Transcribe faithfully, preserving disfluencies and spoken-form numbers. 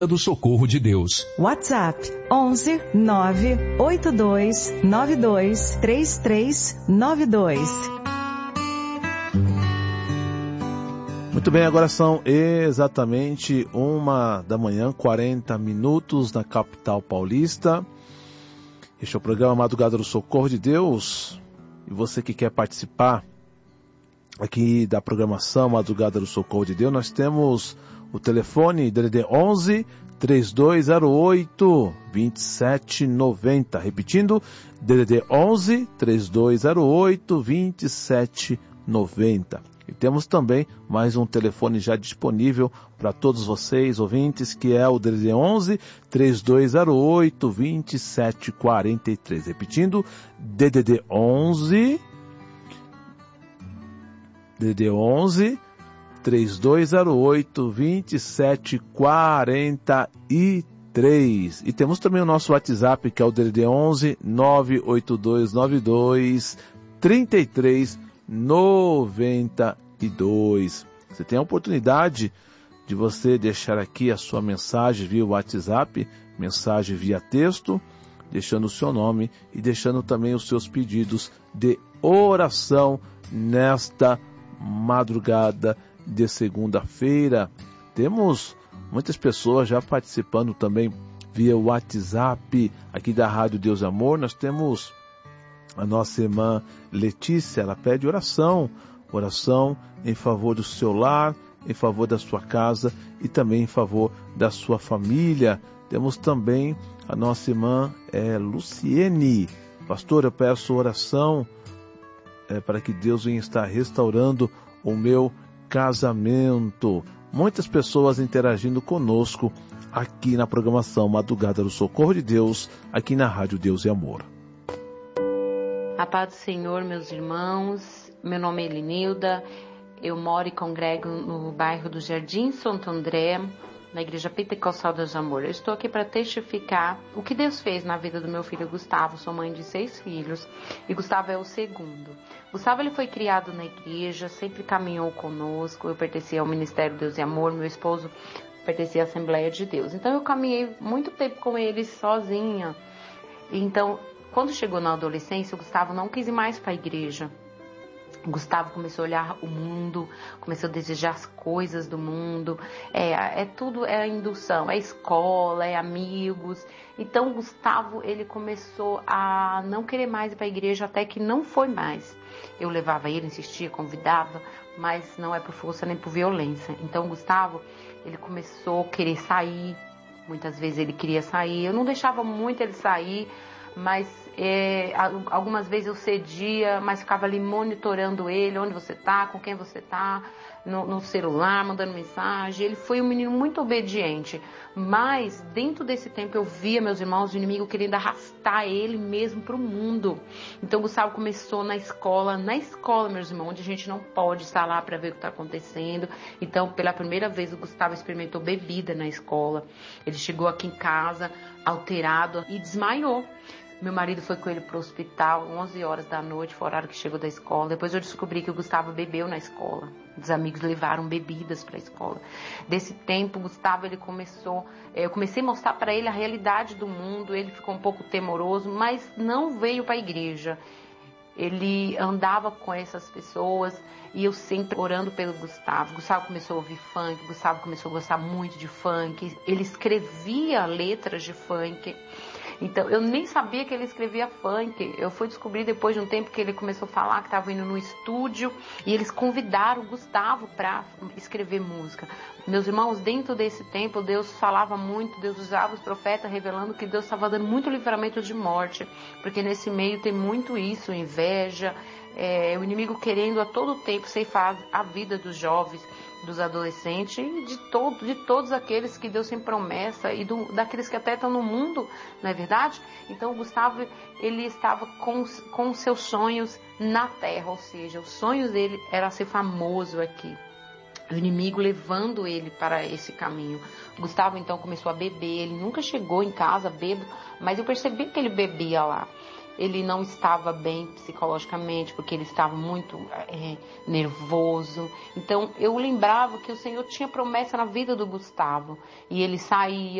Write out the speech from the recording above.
do Socorro de Deus. WhatsApp onze nove oito dois nove dois três três nove dois. Muito bem, agora são exatamente uma da manhã, quarenta minutos na capital paulista. Este é o programa Madrugada do Socorro de Deus. E você que quer participar aqui da programação Madrugada do Socorro de Deus, nós temos o telefone D D D onze, três dois zero oito, dois sete nove zero. Repetindo, D D D onze, três dois zero oito, dois sete nove zero. E temos também mais um telefone já disponível para todos vocês, ouvintes, que é o D D D onze, três dois zero oito, dois sete quatro três. Repetindo, D D D onze, D D D onze, três dois zero oito, dois sete quatro três. E temos também o nosso WhatsApp, que é o D D D onze, nove oito dois nove dois, três três nove dois. Você tem a oportunidade de você deixar aqui a sua mensagem via WhatsApp, mensagem via texto, deixando o seu nome e deixando também os seus pedidos de oração nesta madrugada de segunda-feira. Temos muitas pessoas já participando também via WhatsApp aqui da Rádio Deus e Amor. Nós temos a nossa irmã Letícia, ela pede oração, oração em favor do seu lar, em favor da sua casa e também em favor da sua família. Temos também a nossa irmã é, Luciene. Pastor, eu peço oração é, para que Deus venha estar restaurando o meu casamento. Muitas pessoas interagindo conosco aqui na programação Madrugada do Socorro de Deus, aqui na Rádio Deus e Amor. A paz do Senhor, meus irmãos. Meu nome é Elinilda. Eu moro e congrego no bairro do Jardim Santo André, na Igreja Pentecostal Deus e Amor. Eu estou aqui para testificar o que Deus fez na vida do meu filho Gustavo. Sou mãe de seis filhos e Gustavo é o segundo. Gustavo ele foi criado na igreja, sempre caminhou conosco. Eu pertencia ao Ministério Deus e Amor, meu esposo pertencia à Assembleia de Deus. Então eu caminhei muito tempo com ele sozinha. Então, quando chegou na adolescência, o Gustavo não quis ir mais para a igreja. O Gustavo começou a olhar o mundo, começou a desejar as coisas do mundo. É, é tudo, é a indução, é escola, é amigos. Então o Gustavo ele começou a não querer mais ir para a igreja, até que não foi mais. Eu levava ele, insistia, convidava, mas não é por força nem por violência. Então o Gustavo ele começou a querer sair. Muitas vezes ele queria sair. Eu não deixava muito ele sair, mas é, algumas vezes eu cedia, mas ficava ali monitorando ele, onde você tá, com quem você tá, no, no celular, mandando mensagem. Ele foi um menino muito obediente, mas dentro desse tempo eu via, meus irmãos, o inimigo querendo arrastar ele mesmo para o mundo. Então o Gustavo começou na escola, na escola, meus irmãos, onde a gente não pode estar lá para ver o que está acontecendo. Então pela primeira vez o Gustavo experimentou bebida na escola. Ele chegou aqui em casa alterado e desmaiou. Meu marido foi com ele para o hospital, onze horas da noite, foi o horário que chegou da escola. Depois eu descobri que o Gustavo bebeu na escola. Os amigos levaram bebidas para a escola. Desse tempo, o Gustavo ele começou... Eu comecei a mostrar para ele a realidade do mundo. Ele ficou um pouco temoroso, mas não veio para a igreja. Ele andava com essas pessoas e eu sempre orando pelo Gustavo. Gustavo começou a ouvir funk, Gustavo começou a gostar muito de funk. Ele escrevia letras de funk. Então, eu nem sabia que ele escrevia funk. Eu fui descobrir depois de um tempo que ele começou a falar que estava indo no estúdio e eles convidaram o Gustavo para escrever música. Meus irmãos, dentro desse tempo, Deus falava muito, Deus usava os profetas revelando que Deus estava dando muito livramento de morte, porque nesse meio tem muito isso, inveja, é, o inimigo querendo a todo tempo ceifar a vida dos jovens, dos adolescentes e de, todo, de todos aqueles que Deus tem promessa e do, daqueles que até estão no mundo, não é verdade? Então o Gustavo, ele estava com, com seus sonhos na terra, ou seja, os sonhos dele era ser famoso aqui. O inimigo levando ele para esse caminho. O Gustavo então começou a beber, ele nunca chegou em casa bêbado, mas eu percebi que ele bebia lá. ele não estava bem psicologicamente, porque ele estava muito é, nervoso. Então eu lembrava que o Senhor tinha promessa na vida do Gustavo, e ele saía